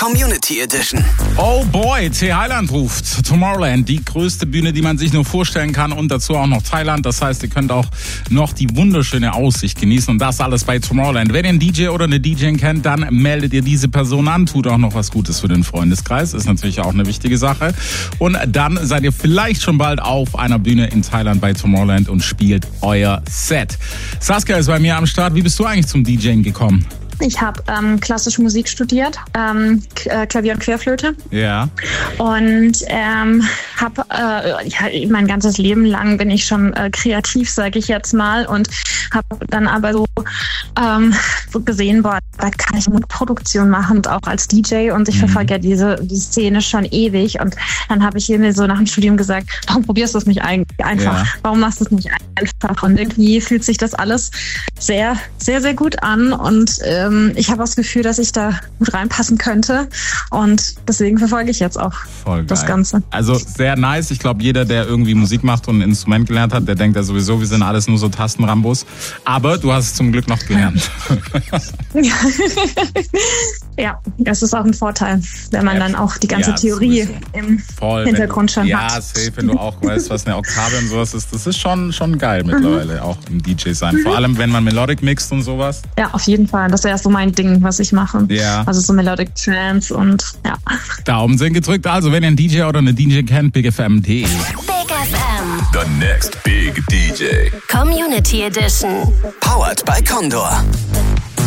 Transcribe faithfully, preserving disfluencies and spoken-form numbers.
Community Edition. Oh boy, T. Highland ruft. Tomorrowland, die größte Bühne, die man sich nur vorstellen kann, und dazu auch noch Thailand. Das heißt, ihr könnt auch noch die wunderschöne Aussicht genießen, und das alles bei Tomorrowland. Wenn ihr einen D J oder eine D J kennt, dann meldet ihr diese Person an, tut auch noch was Gutes für den Freundeskreis, ist natürlich auch eine wichtige Sache. Und dann seid ihr vielleicht schon bald auf einer Bühne in Thailand bei Tomorrowland und spielt euer Set. Saskia ist bei mir am Start. Wie bist du eigentlich zum DJing gekommen? Ich habe ähm, klassische Musik studiert, ähm, Klavier und Querflöte. Ja. Und ähm, habe äh, ja, mein ganzes Leben lang bin ich schon äh, kreativ, sage ich jetzt mal, und habe dann aber so ähm, gesehen, boah, da kann ich Musikproduktion machen, auch als D J, und ich mhm. verfolge ja diese die Szene schon ewig. Und dann habe ich mir so nach dem Studium gesagt, warum probierst du es nicht einfach? Ja. Warum machst du es nicht einfach? Und irgendwie fühlt sich das alles sehr, sehr, sehr gut an, und äh, ich habe das Gefühl, dass ich da gut reinpassen könnte, und deswegen verfolge ich jetzt auch Voll das geil. Ganze. Also sehr nice. Ich glaube, jeder, der irgendwie Musik macht und ein Instrument gelernt hat, der denkt ja sowieso, wir sind alles nur so Tastenrambos. Aber du hast es zum Glück noch gelernt. Ja, das ist auch ein Vorteil, wenn man ja, dann auch die ganze ja, Theorie sowieso. im Voll, Hintergrund du, schon ja, hat. Ja, safe, wenn du auch weißt, was eine Oktave und sowas ist. Das ist schon, schon geil mittlerweile, mhm. auch im D J sein. Mhm. Vor allem, wenn man Melodic mixt und sowas. Ja, auf jeden Fall. Das wäre so mein Ding, was ich mache. Ja. Also so Melodic Trance und ja. Daumen sind gedrückt. Also, wenn ihr einen D J oder eine D J kennt, big f m punkt d e. Big F M. The next big D J. Community Edition. Powered by Condor.